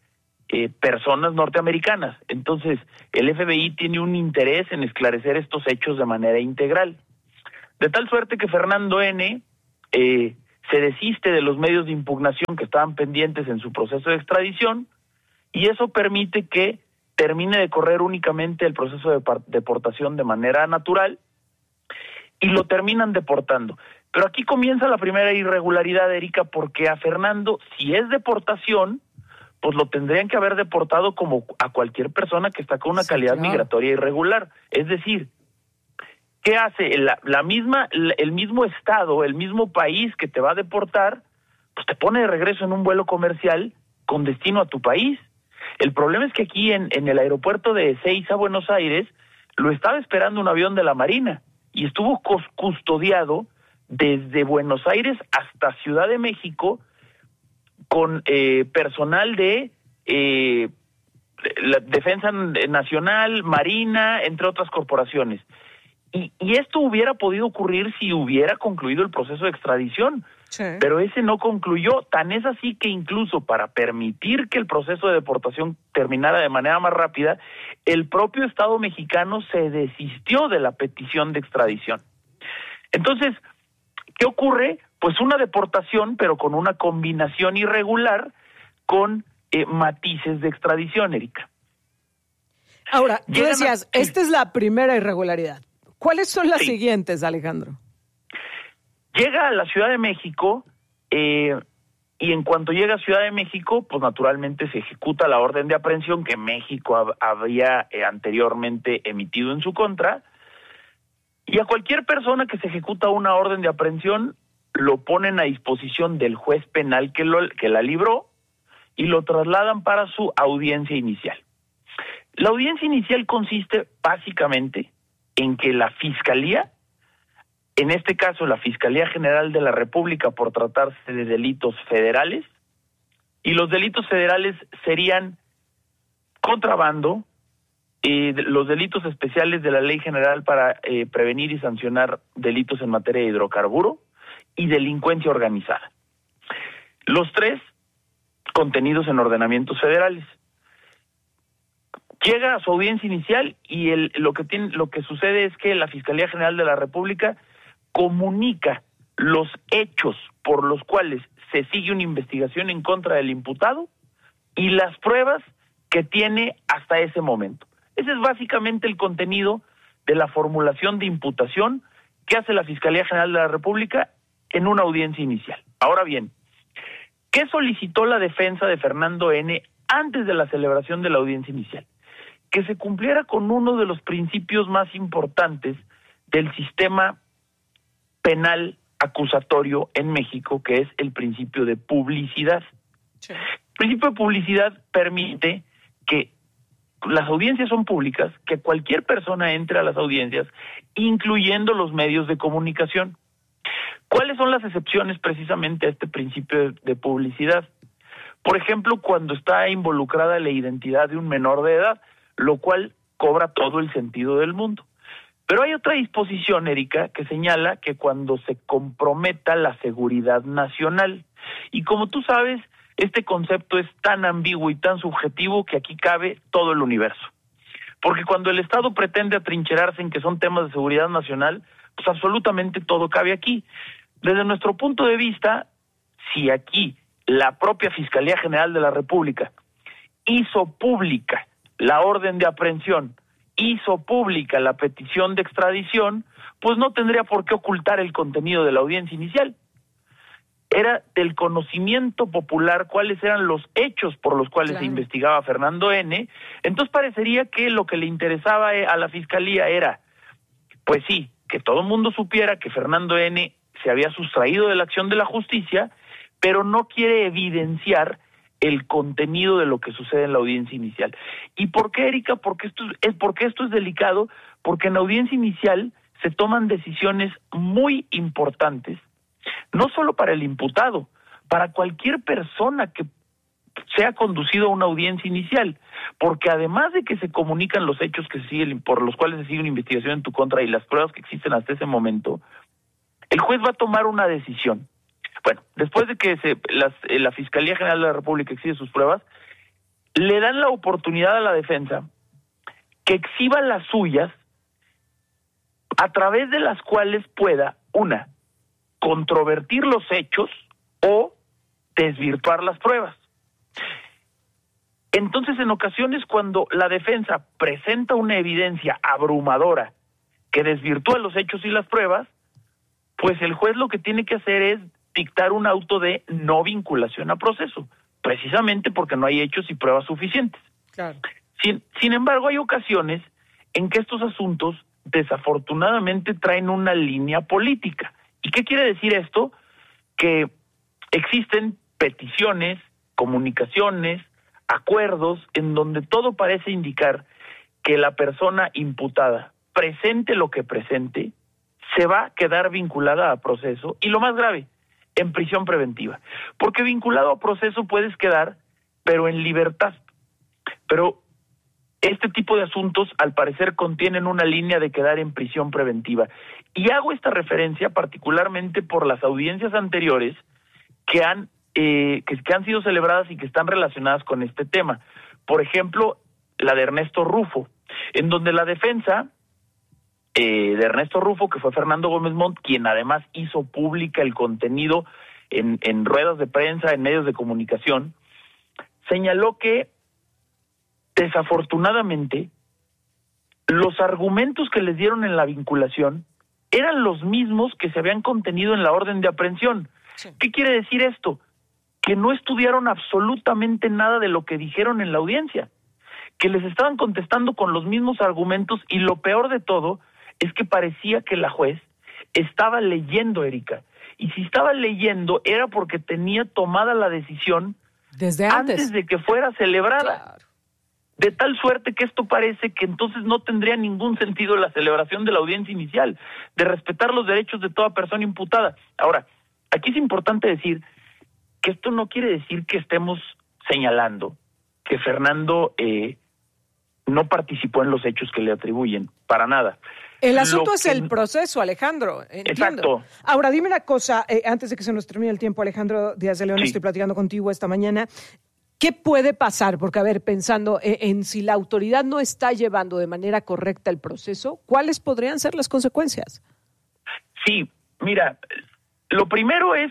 personas norteamericanas. Entonces, el FBI tiene un interés en esclarecer estos hechos de manera integral. De tal suerte que Fernando N. Se desiste de los medios de impugnación que estaban pendientes en su proceso de extradición, y eso permite que termine de correr únicamente el proceso de deportación de manera natural, y lo terminan deportando. Pero aquí comienza la primera irregularidad, Erika, porque a Fernando, si es deportación, pues lo tendrían que haber deportado como a cualquier persona que está con una calidad migratoria irregular. Es decir, ¿qué hace? El mismo estado, el mismo país que te va a deportar, pues te pone de regreso en un vuelo comercial con destino a tu país. El problema es que aquí en el aeropuerto de Ezeiza, Buenos Aires, lo estaba esperando un avión de la Marina y estuvo custodiado desde Buenos Aires hasta Ciudad de México con personal de la Defensa Nacional, Marina, entre otras corporaciones. Y esto hubiera podido ocurrir si hubiera concluido el proceso de extradición, pero ese no concluyó. Tan es así que incluso para permitir que el proceso de deportación terminara de manera más rápida, el propio Estado mexicano se desistió de la petición de extradición. Entonces, ¿qué ocurre? Pues una deportación, pero con una combinación irregular con matices de extradición, Erika. Ahora, tú decías, esta es la primera irregularidad. ¿Cuáles son las siguientes, Alejandro? Llega a la Ciudad de México y en cuanto llega a Ciudad de México, pues naturalmente se ejecuta la orden de aprehensión que México había anteriormente emitido en su contra, y a cualquier persona que se ejecuta una orden de aprehensión lo ponen a disposición del juez penal que la libró y lo trasladan para su audiencia inicial. La audiencia inicial consiste básicamente en que la Fiscalía, en este caso la Fiscalía General de la República por tratarse de delitos federales, y los delitos federales serían contrabando, los delitos especiales de la Ley General para prevenir y sancionar delitos en materia de hidrocarburo y delincuencia organizada. Los tres contenidos en ordenamientos federales. Llega a su audiencia inicial y lo que sucede es que la Fiscalía General de la República comunica los hechos por los cuales se sigue una investigación en contra del imputado y las pruebas que tiene hasta ese momento. Ese es básicamente el contenido de la formulación de imputación que hace la Fiscalía General de la República en una audiencia inicial. Ahora bien, ¿qué solicitó la defensa de Fernando N. antes de la celebración de la audiencia inicial? Que se cumpliera con uno de los principios más importantes del sistema penal acusatorio en México, que es el principio de publicidad. El principio de publicidad permite que las audiencias son públicas, que cualquier persona entre a las audiencias, incluyendo los medios de comunicación. ¿Cuáles son las excepciones precisamente a este principio de publicidad? Por ejemplo, cuando está involucrada la identidad de un menor de edad, lo cual cobra todo el sentido del mundo. Pero hay otra disposición, Erika, que señala que cuando se comprometa la seguridad nacional. Y como tú sabes, este concepto es tan ambiguo y tan subjetivo que aquí cabe todo el universo. Porque cuando el Estado pretende atrincherarse en que son temas de seguridad nacional, pues absolutamente todo cabe aquí. Desde nuestro punto de vista, si aquí la propia Fiscalía General de la República hizo pública la orden de aprehensión, hizo pública la petición de extradición, pues no tendría por qué ocultar el contenido de la audiencia inicial. Era del conocimiento popular cuáles eran los hechos por los cuales se investigaba a Fernando N. Entonces parecería que lo que le interesaba a la Fiscalía era, pues sí, que todo el mundo supiera que Fernando N. se había sustraído de la acción de la justicia, pero no quiere evidenciar el contenido de lo que sucede en la audiencia inicial. ¿Y por qué, Erika? Porque esto es delicado, porque en la audiencia inicial se toman decisiones muy importantes, no solo para el imputado, para cualquier persona que sea conducido a una audiencia inicial, porque además de que se comunican los hechos que se siguen, por los cuales se sigue una investigación en tu contra y las pruebas que existen hasta ese momento, el juez va a tomar una decisión. Bueno, después de que la Fiscalía General de la República exige sus pruebas, le dan la oportunidad a la defensa que exhiba las suyas a través de las cuales pueda, una, controvertir los hechos o desvirtuar las pruebas. Entonces, en ocasiones, cuando la defensa presenta una evidencia abrumadora que desvirtúa los hechos y las pruebas, pues el juez lo que tiene que hacer es dictar un auto de no vinculación a proceso, precisamente porque no hay hechos y pruebas suficientes. Claro. Sin embargo, hay ocasiones en que estos asuntos desafortunadamente traen una línea política. ¿Y qué quiere decir esto? Que existen peticiones, comunicaciones, acuerdos en donde todo parece indicar que la persona imputada, presente lo que presente, se va a quedar vinculada a proceso y, lo más grave, en prisión preventiva. Porque vinculado a proceso puedes quedar, pero en libertad. Pero este tipo de asuntos, al parecer, contienen una línea de quedar en prisión preventiva. Y hago esta referencia particularmente por las audiencias anteriores que han sido celebradas y que están relacionadas con este tema. Por ejemplo, la de Ernesto Rufo, en donde la defensa de Ernesto Rufo, que fue Fernando Gómez Montt, quien además hizo pública el contenido en ruedas de prensa, en medios de comunicación, señaló que desafortunadamente los argumentos que les dieron en la vinculación eran los mismos que se habían contenido en la orden de aprehensión. Sí. ¿Qué quiere decir esto? Que no estudiaron absolutamente nada de lo que dijeron en la audiencia, que les estaban contestando con los mismos argumentos, y lo peor de todo es que parecía que la juez estaba leyendo, Erika, y si estaba leyendo era porque tenía tomada la decisión desde antes de que fuera celebrada. Claro. De tal suerte que esto parece que entonces no tendría ningún sentido la celebración de la audiencia inicial, de respetar los derechos de toda persona imputada. Ahora, aquí es importante decir que esto no quiere decir que estemos señalando que Fernando no participó en los hechos que le atribuyen, para nada. El asunto es el proceso, Alejandro. Entiendo. Exacto. Ahora, dime una cosa, antes de que se nos termine el tiempo, Alejandro Díaz de León, estoy platicando contigo esta mañana. ¿Qué puede pasar? Porque, a ver, pensando en si la autoridad no está llevando de manera correcta el proceso, ¿cuáles podrían ser las consecuencias? Sí, mira, lo primero es,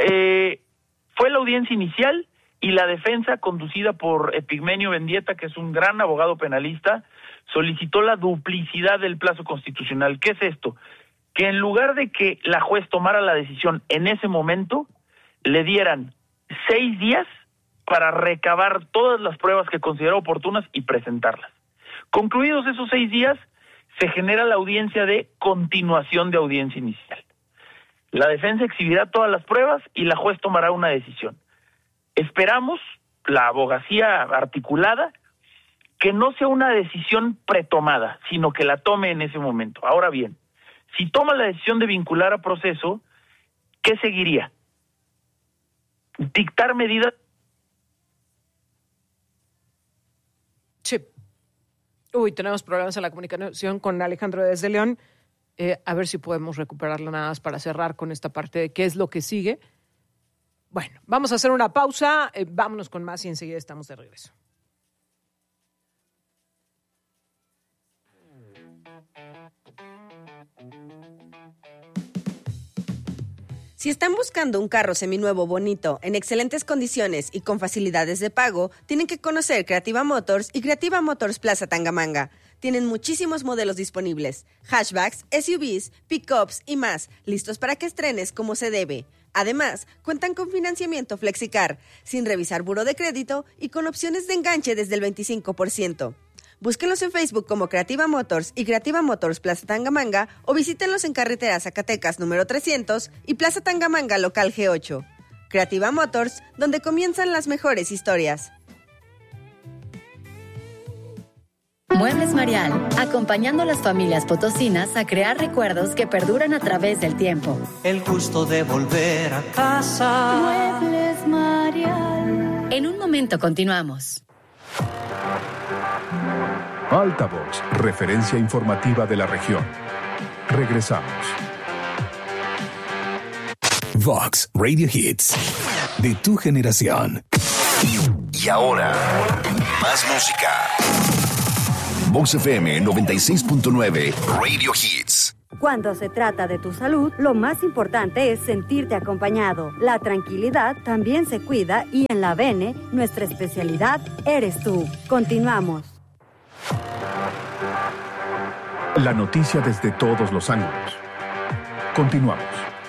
fue la audiencia inicial y la defensa, conducida por Epigmenio Mendieta, que es un gran abogado penalista, solicitó la duplicidad del plazo constitucional. ¿Qué es esto? Que en lugar de que la juez tomara la decisión en ese momento, le dieran 6 días para recabar todas las pruebas que consideró oportunas y presentarlas. Concluidos esos 6 días, se genera la audiencia de continuación de audiencia inicial. La defensa exhibirá todas las pruebas y la juez tomará una decisión. Esperamos, la abogacía articulada, que no sea una decisión pretomada, sino que la tome en ese momento. Ahora bien, si toma la decisión de vincular a proceso, ¿qué seguiría? Dictar medidas. Sí. Tenemos problemas en la comunicación con Alejandro Díaz de León. A ver si podemos recuperarla nada más para cerrar con esta parte de qué es lo que sigue. Bueno, vamos a hacer una pausa, vámonos con más y enseguida estamos de regreso. Si están buscando un carro seminuevo bonito, en excelentes condiciones y con facilidades de pago, tienen que conocer Creativa Motors y Creativa Motors Plaza Tangamanga. Tienen muchísimos modelos disponibles, hatchbacks, SUVs, pickups y más, listos para que estrenes como se debe. Además, cuentan con financiamiento FlexiCar, sin revisar buró de crédito y con opciones de enganche desde el 25%. Búsquenlos en Facebook como Creativa Motors y Creativa Motors Plaza Tangamanga o visítenlos en carretera Zacatecas número 300 y Plaza Tangamanga local G8. Creativa Motors, donde comienzan las mejores historias. Muebles Marial, acompañando a las familias potosinas a crear recuerdos que perduran a través del tiempo. El gusto de volver a casa. Muebles Marial. En un momento continuamos. Altavox, referencia informativa de la región. Regresamos. Vox Radio Hits, de tu generación. Y ahora, más música. Vox FM 96.9 Radio Hits. Cuando se trata de tu salud, lo más importante es sentirte acompañado. La tranquilidad también se cuida y en la Bene, nuestra especialidad eres tú. Continuamos. La noticia desde todos los ángulos. Continuamos.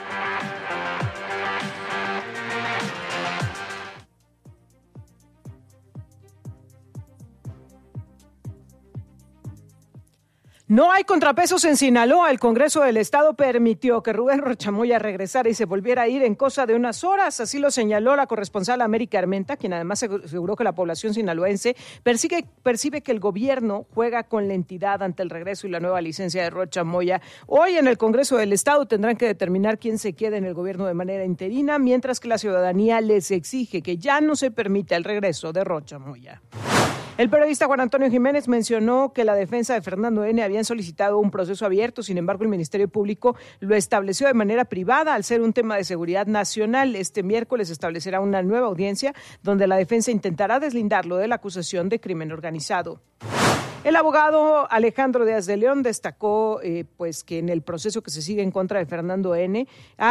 No hay contrapesos en Sinaloa. El Congreso del Estado permitió que Rubén Rochamoya regresara y se volviera a ir en cosa de unas horas. Así lo señaló la corresponsal América Armenta, quien además aseguró que la población sinaloense percibe que el gobierno juega con la entidad ante el regreso y la nueva licencia de Rochamoya. Hoy en el Congreso del Estado tendrán que determinar quién se queda en el gobierno de manera interina, mientras que la ciudadanía les exige que ya no se permita el regreso de Rochamoya. El periodista Juan Antonio Jiménez mencionó que la defensa de Fernando N. habían solicitado un proceso abierto, sin embargo el Ministerio Público lo estableció de manera privada al ser un tema de seguridad nacional. Este miércoles establecerá una nueva audiencia donde la defensa intentará deslindarlo de la acusación de crimen organizado. El abogado Alejandro Díaz de León destacó que en el proceso que se sigue en contra de Fernando N. se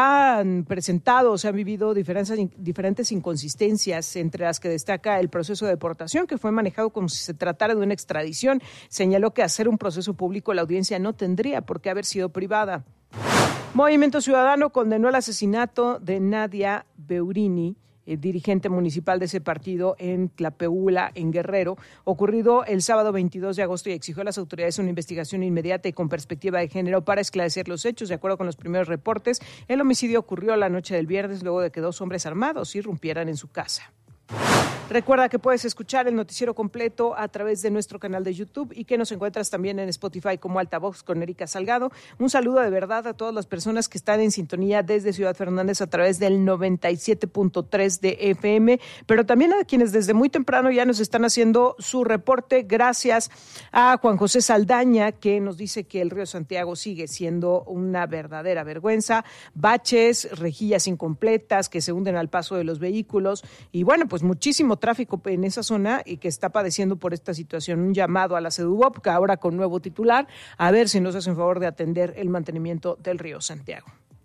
han vivido diferentes inconsistencias, entre las que destaca el proceso de deportación, que fue manejado como si se tratara de una extradición. Señaló que hacer un proceso público la audiencia no tendría por qué haber sido privada. Movimiento Ciudadano condenó el asesinato de Nadia Beurini, dirigente municipal de ese partido en Tlapeula, en Guerrero, ocurrido el sábado 22 de agosto y exigió a las autoridades una investigación inmediata y con perspectiva de género para esclarecer los hechos. De acuerdo con los primeros reportes, el homicidio ocurrió la noche del viernes luego de que 2 hombres armados irrumpieran en su casa. Recuerda que puedes escuchar el noticiero completo a través de nuestro canal de YouTube y que nos encuentras también en Spotify como Altavox con Erika Salgado. Un saludo de verdad a todas las personas que están en sintonía desde Ciudad Fernández a través del 97.3 de FM, pero también a quienes desde muy temprano ya nos están haciendo su reporte. Gracias a Juan José Saldaña, que nos dice que el río Santiago sigue siendo una verdadera vergüenza. Baches, rejillas incompletas que se hunden al paso de los vehículos y bueno, pues muchísimo tráfico en esa zona y que está padeciendo por esta situación. Un llamado a la CEDUBOP, que ahora con nuevo titular, a ver si nos hacen favor de atender el mantenimiento del río Santiago.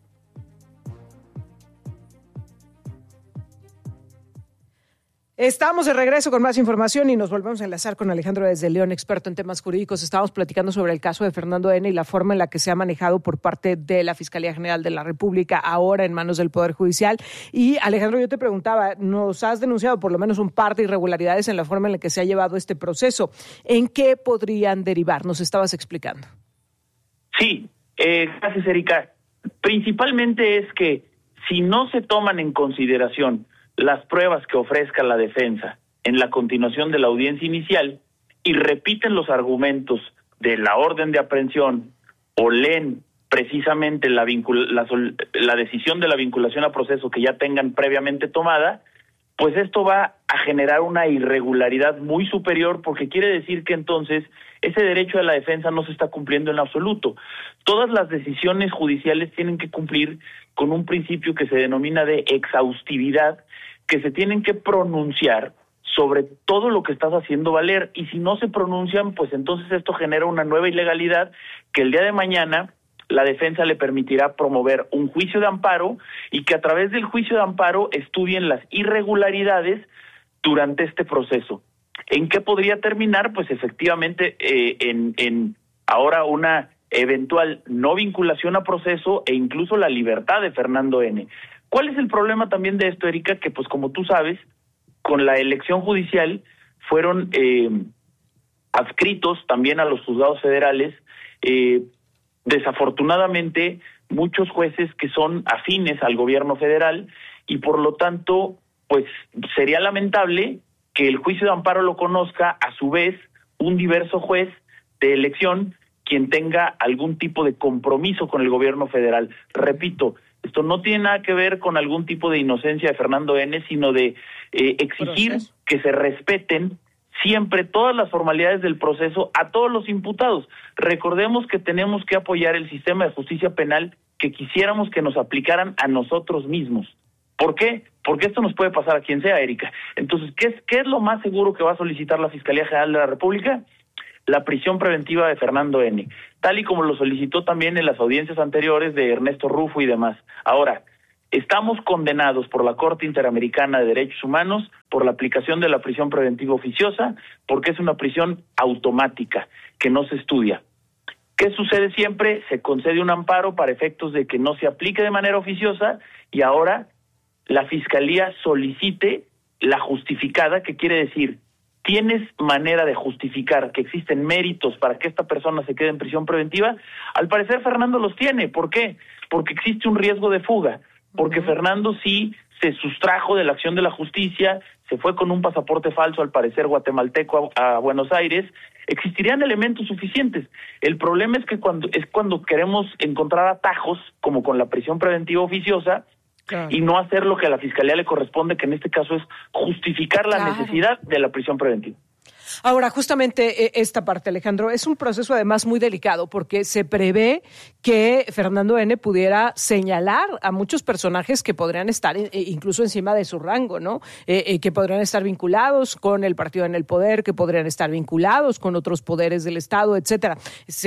Estamos de regreso con más información y nos volvemos a enlazar con Alejandro Díaz de León, experto en temas jurídicos. Estábamos platicando sobre el caso de Fernando N. y la forma en la que se ha manejado por parte de la Fiscalía General de la República, ahora en manos del Poder Judicial. Y Alejandro, yo te preguntaba, nos has denunciado por lo menos un par de irregularidades en la forma en la que se ha llevado este proceso. ¿En qué podrían derivar? Nos estabas explicando. Sí, gracias, Erika. Principalmente es que si no se toman en consideración las pruebas que ofrezca la defensa en la continuación de la audiencia inicial y repiten los argumentos de la orden de aprehensión o leen precisamente la decisión de la vinculación a proceso que ya tengan previamente tomada, pues esto va a generar una irregularidad muy superior, porque quiere decir que entonces ese derecho de la defensa no se está cumpliendo en absoluto. Todas las decisiones judiciales tienen que cumplir con un principio que se denomina de exhaustividad, que se tienen que pronunciar sobre todo lo que estás haciendo valer, y si no se pronuncian, pues entonces esto genera una nueva ilegalidad que el día de mañana la defensa le permitirá promover un juicio de amparo y que a través del juicio de amparo estudien las irregularidades durante este proceso. ¿En qué podría terminar? Pues efectivamente en ahora una eventual no vinculación a proceso e incluso la libertad de Fernando N. ¿Cuál es el problema también de esto, Erika? Que pues como tú sabes, con la elección judicial fueron adscritos también a los juzgados federales, desafortunadamente, muchos jueces que son afines al gobierno federal y por lo tanto, pues sería lamentable que el juicio de amparo lo conozca a su vez un diverso juez de elección quien tenga algún tipo de compromiso con el gobierno federal. Repito, esto no tiene nada que ver con algún tipo de inocencia de Fernando N., sino de exigir que se respeten siempre todas las formalidades del proceso a todos los imputados. Recordemos que tenemos que apoyar el sistema de justicia penal que quisiéramos que nos aplicaran a nosotros mismos. ¿Por qué? Porque esto nos puede pasar a quien sea, Erika. Entonces, ¿qué es lo más seguro que va a solicitar la Fiscalía General de la República? La prisión preventiva de Fernando N., tal y como lo solicitó también en las audiencias anteriores de Ernesto Rufo y demás. Ahora, estamos condenados por la Corte Interamericana de Derechos Humanos por la aplicación de la prisión preventiva oficiosa, porque es una prisión automática, que no se estudia. ¿Qué sucede siempre? Se concede un amparo para efectos de que no se aplique de manera oficiosa y ahora la Fiscalía solicite la justificada, que quiere decir, ¿tienes manera de justificar que existen méritos para que esta persona se quede en prisión preventiva? Al parecer Fernando los tiene. ¿Por qué? Porque existe un riesgo de fuga, porque Fernando sí se sustrajo de la acción de la justicia, se fue con un pasaporte falso, al parecer guatemalteco, a Buenos Aires. Existirían elementos suficientes. El problema es que cuando queremos encontrar atajos, como con la prisión preventiva oficiosa, y no hacer lo que a la Fiscalía le corresponde, que en este caso es justificar la necesidad de la prisión preventiva. Ahora, justamente esta parte, Alejandro, es un proceso además muy delicado porque se prevé que Fernando N. pudiera señalar a muchos personajes que podrían estar incluso encima de su rango, ¿no? Que podrían estar vinculados con el partido en el poder, que podrían estar vinculados con otros poderes del Estado, etcétera.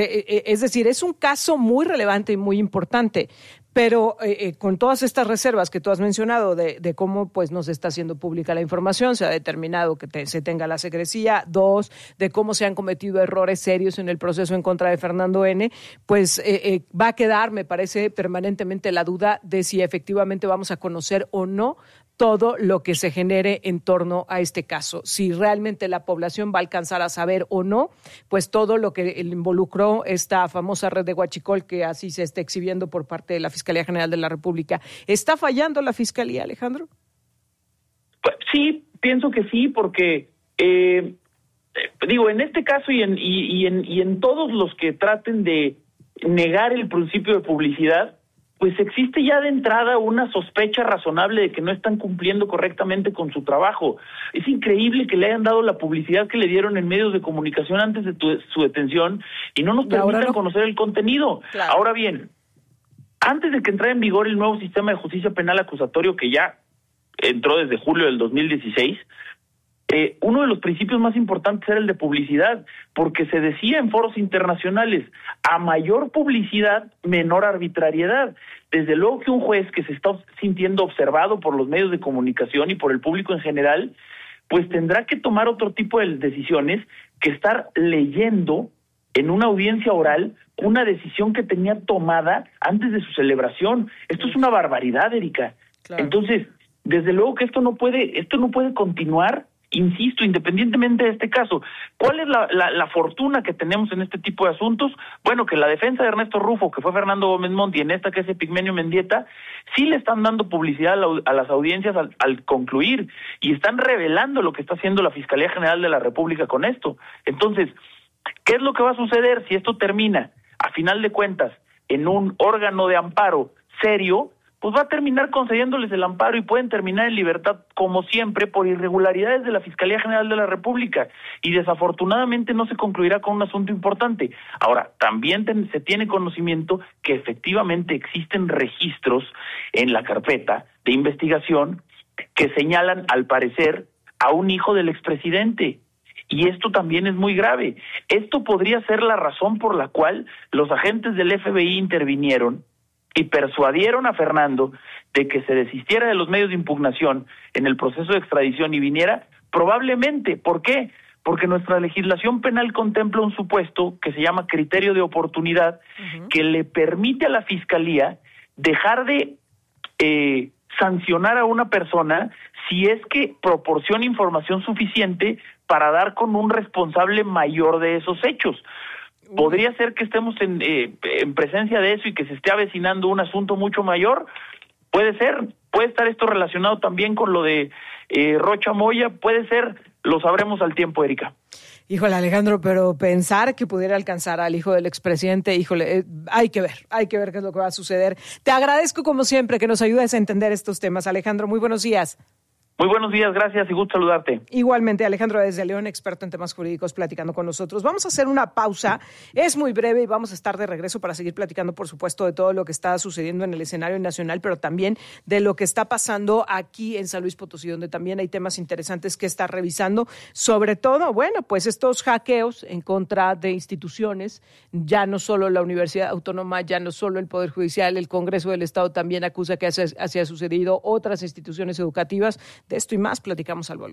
Es decir, es un caso muy relevante y muy importante. Pero con todas estas reservas que tú has mencionado de cómo pues no se está haciendo pública la información, se ha determinado que se tenga la secrecía, 2, de cómo se han cometido errores serios en el proceso en contra de Fernando N., pues va a quedar, me parece, permanentemente la duda de si efectivamente vamos a conocer o no todo lo que se genere en torno a este caso. Si realmente la población va a alcanzar a saber o no, pues todo lo que involucró esta famosa red de huachicol que así se está exhibiendo por parte de la Fiscalía General de la República. ¿Está fallando la Fiscalía, Alejandro? Pues sí, pienso que sí, porque en este caso y en todos los que traten de negar el principio de publicidad, pues existe ya de entrada una sospecha razonable de que no están cumpliendo correctamente con su trabajo. Es increíble que le hayan dado la publicidad que le dieron en medios de comunicación antes de su detención y no nos permitan conocer el contenido. Claro. Ahora bien, antes de que entrara en vigor el nuevo sistema de justicia penal acusatorio, que ya entró desde julio del 2016, uno de los principios más importantes era el de publicidad, porque se decía en foros internacionales, a mayor publicidad, menor arbitrariedad. Desde luego que un juez que se está sintiendo observado por los medios de comunicación y por el público en general, pues tendrá que tomar otro tipo de decisiones que estar leyendo en una audiencia oral una decisión que tenía tomada antes de su celebración. Esto es una barbaridad, Erika. Claro. Entonces, desde luego que esto no puede continuar. Insisto, independientemente de este caso, ¿cuál es la fortuna que tenemos en este tipo de asuntos? Bueno, que la defensa de Ernesto Rufo, que fue Fernando Gómez Montt, y en esta que es Epigmenio Mendieta, sí le están dando publicidad a las audiencias al concluir, y están revelando lo que está haciendo la Fiscalía General de la República con esto. Entonces, ¿qué es lo que va a suceder si esto termina, a final de cuentas, en un órgano de amparo serio? Pues va a terminar concediéndoles el amparo y pueden terminar en libertad, como siempre, por irregularidades de la Fiscalía General de la República. Y desafortunadamente no se concluirá con un asunto importante. Ahora, también se tiene conocimiento que efectivamente existen registros en la carpeta de investigación que señalan, al parecer, a un hijo del expresidente. Y esto también es muy grave. Esto podría ser la razón por la cual los agentes del FBI intervinieron y persuadieron a Fernando de que se desistiera de los medios de impugnación en el proceso de extradición y viniera, probablemente. ¿Por qué? Porque nuestra legislación penal contempla un supuesto que se llama criterio de oportunidad, que le permite a la Fiscalía dejar de sancionar a una persona si es que proporciona información suficiente para dar con un responsable mayor de esos hechos. ¿Podría ser que estemos en presencia de eso y que se esté avecinando un asunto mucho mayor? Puede ser, puede estar esto relacionado también con lo de Rocha Moya, puede ser, lo sabremos al tiempo, Erika. Híjole, Alejandro, pero pensar que pudiera alcanzar al hijo del expresidente, híjole, hay que ver qué es lo que va a suceder. Te agradezco como siempre que nos ayudes a entender estos temas, Alejandro, muy buenos días. Muy buenos días, gracias y gusto saludarte. Igualmente, Alejandro desde León, experto en temas jurídicos, platicando con nosotros. Vamos a hacer una pausa, es muy breve y vamos a estar de regreso para seguir platicando, por supuesto, de todo lo que está sucediendo en el escenario nacional, pero también de lo que está pasando aquí en San Luis Potosí, donde también hay temas interesantes que estar revisando, sobre todo, bueno, pues estos hackeos en contra de instituciones, ya no solo la Universidad Autónoma, ya no solo el Poder Judicial, el Congreso del Estado también acusa que así ha sucedido, otras instituciones educativas. De esto y más platicamos al volver.